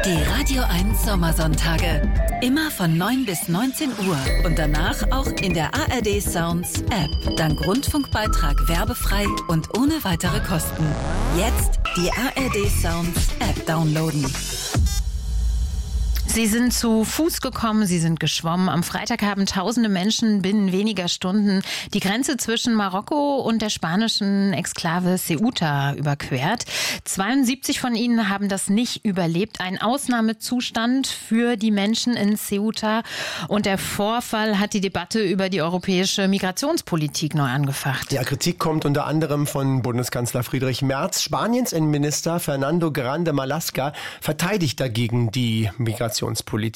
Die Radio 1 Sommersonntage. Immer von 9 bis 19 Uhr und danach auch in der ARD Sounds App. Dank Rundfunkbeitrag werbefrei und ohne weitere Kosten. Jetzt die ARD Sounds App downloaden. Sie sind zu Fuß gekommen, sie sind geschwommen. Am Freitag haben tausende Menschen binnen weniger Stunden die Grenze zwischen Marokko und der spanischen Exklave Ceuta überquert. 72 von ihnen haben das nicht überlebt. Ein Ausnahmezustand für die Menschen in Ceuta. Und der Vorfall hat die Debatte über die europäische Migrationspolitik neu angefacht. Ja, Kritik kommt unter anderem von Bundeskanzler Friedrich Merz. Spaniens Innenminister Fernando Grande Marlaska verteidigt dagegen die Migrationspolitik.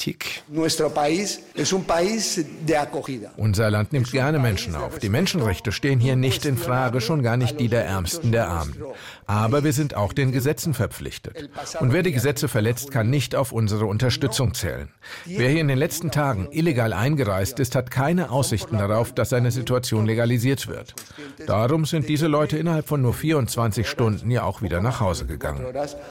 Unser Land nimmt gerne Menschen auf. Die Menschenrechte stehen hier nicht in Frage, schon gar nicht die der Ärmsten der Armen. Aber wir sind auch den Gesetzen verpflichtet. Und wer die Gesetze verletzt, kann nicht auf unsere Unterstützung zählen. Wer hier in den letzten Tagen illegal eingereist ist, hat keine Aussichten darauf, dass seine Situation legalisiert wird. Darum sind diese Leute innerhalb von nur 24 Stunden ja auch wieder nach Hause gegangen.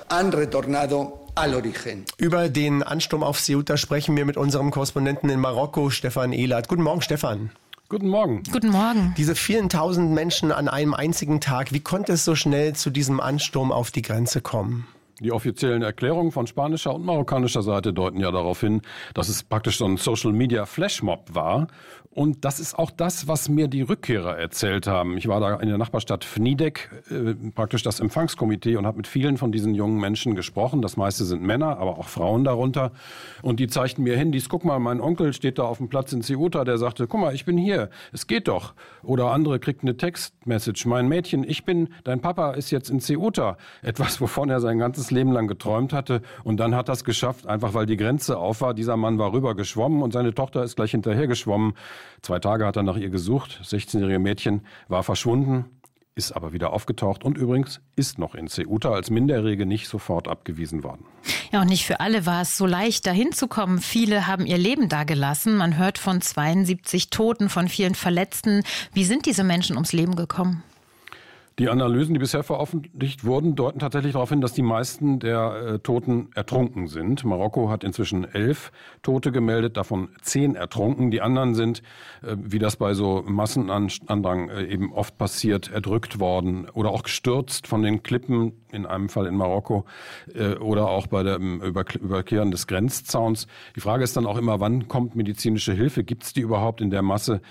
Über den Ansturm auf Ceuta sprechen wir mit unserem Korrespondenten in Marokko, Stefan Ehlert. Guten Morgen, Stefan. Guten Morgen. Guten Morgen. Diese vielen tausend Menschen an einem einzigen Tag, wie konnte es so schnell zu diesem Ansturm auf die Grenze kommen? Die offiziellen Erklärungen von spanischer und marokkanischer Seite deuten ja darauf hin, dass es praktisch so ein Social-Media-Flashmob war. Und das ist auch das, was mir die Rückkehrer erzählt haben. Ich war da in der Nachbarstadt Fnidek, praktisch das Empfangskomitee, und habe mit vielen von diesen jungen Menschen gesprochen. Das meiste sind Männer, aber auch Frauen darunter. Und die zeigten mir Handys. Guck mal, mein Onkel steht da auf dem Platz in Ceuta, der sagte, guck mal, ich bin hier, es geht doch. Oder andere kriegten eine Textmessage. Mein Mädchen, dein Papa ist jetzt in Ceuta. Etwas, wovon er sein ganzes Leben lang geträumt hatte. Und dann hat er es geschafft, einfach weil die Grenze auf war. Dieser Mann war rüber geschwommen und seine Tochter ist gleich hinterher geschwommen. 2 Tage hat er nach ihr gesucht. Das 16-jährige Mädchen war verschwunden, ist aber wieder aufgetaucht und übrigens ist noch in Ceuta als Minderjährige nicht sofort abgewiesen worden. Ja, und nicht für alle war es so leicht, dahin zu kommen. Viele haben ihr Leben da gelassen. Man hört von 72 Toten, von vielen Verletzten. Wie sind diese Menschen ums Leben gekommen? Die Analysen, die bisher veröffentlicht wurden, deuten tatsächlich darauf hin, dass die meisten der Toten ertrunken sind. Marokko hat inzwischen 11 Tote gemeldet, davon 10 ertrunken. Die anderen sind, wie das bei so Massenandrang eben oft passiert, erdrückt worden oder auch gestürzt von den Klippen, in einem Fall in Marokko, oder auch bei dem Überqueren des Grenzzauns. Die Frage ist dann auch immer, wann kommt medizinische Hilfe? Gibt es die überhaupt in der Masse?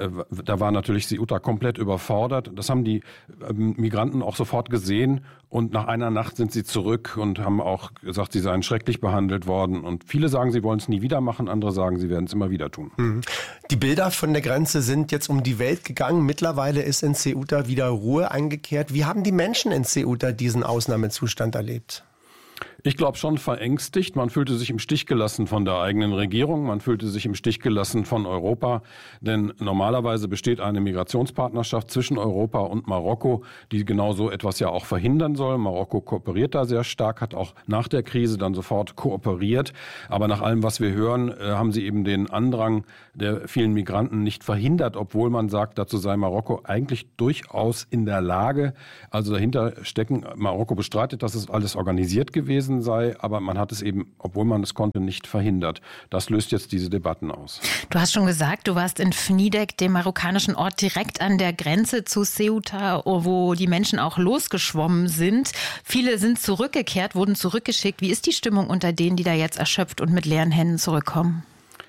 Da war natürlich Ceuta komplett überfordert. Das haben die Migranten auch sofort gesehen und nach einer Nacht sind sie zurück und haben auch gesagt, sie seien schrecklich behandelt worden. Und viele sagen, sie wollen es nie wieder machen, andere sagen, sie werden es immer wieder tun. Die Bilder von der Grenze sind jetzt um die Welt gegangen. Mittlerweile ist in Ceuta wieder Ruhe eingekehrt. Wie haben die Menschen in Ceuta diesen Ausnahmezustand erlebt? Ich glaube schon verängstigt. Man fühlte sich im Stich gelassen von der eigenen Regierung. Man fühlte sich im Stich gelassen von Europa. Denn normalerweise besteht eine Migrationspartnerschaft zwischen Europa und Marokko, die genau so etwas ja auch verhindern soll. Marokko kooperiert da sehr stark, hat auch nach der Krise dann sofort kooperiert. Aber nach allem, was wir hören, haben sie eben den Andrang der vielen Migranten nicht verhindert, obwohl man sagt, dazu sei Marokko eigentlich durchaus in der Lage. Also dahinter stecken, Marokko bestreitet, dass es alles organisiert gewesen sei, aber man hat es eben, obwohl man es konnte, nicht verhindert. Das löst jetzt diese Debatten aus. Du hast schon gesagt, du warst in Fnidek, dem marokkanischen Ort direkt an der Grenze zu Ceuta, wo die Menschen auch losgeschwommen sind. Viele sind zurückgekehrt, wurden zurückgeschickt. Wie ist die Stimmung unter denen, die da jetzt erschöpft und mit leeren Händen zurückkommen?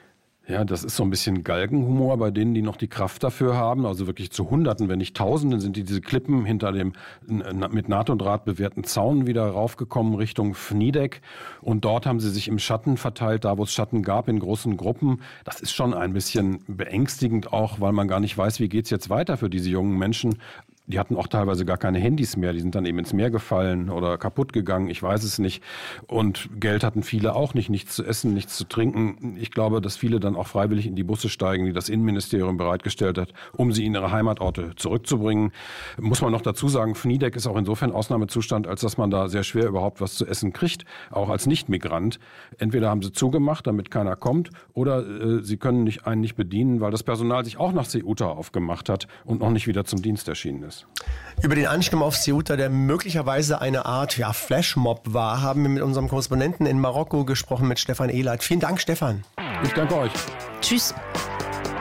Ja, das ist so ein bisschen Galgenhumor bei denen, die noch die Kraft dafür haben. Also wirklich zu Hunderten, wenn nicht Tausenden, sind diese Klippen hinter dem mit NATO-Draht bewehrten Zaun wieder raufgekommen Richtung Fnidek. Und dort haben sie sich im Schatten verteilt, da wo es Schatten gab, in großen Gruppen. Das ist schon ein bisschen beängstigend auch, weil man gar nicht weiß, wie geht's jetzt weiter für diese jungen Menschen. Die hatten auch teilweise gar keine Handys mehr. Die sind dann eben ins Meer gefallen oder kaputt gegangen. Ich weiß es nicht. Und Geld hatten viele auch nicht. Nichts zu essen, nichts zu trinken. Ich glaube, dass viele dann auch freiwillig in die Busse steigen, die das Innenministerium bereitgestellt hat, um sie in ihre Heimatorte zurückzubringen. Muss man noch dazu sagen, Fnidek ist auch insofern Ausnahmezustand, als dass man da sehr schwer überhaupt was zu essen kriegt, auch als Nicht-Migrant. Entweder haben sie zugemacht, damit keiner kommt, oder sie können einen nicht bedienen, weil das Personal sich auch nach Ceuta aufgemacht hat und noch nicht wieder zum Dienst erschienen ist. ist. Über den Ansturm auf Ceuta, der möglicherweise eine Art Flashmob war, haben wir mit unserem Korrespondenten in Marokko gesprochen, mit Stefan Ehlert. Vielen Dank, Stefan. Ich danke euch. Tschüss.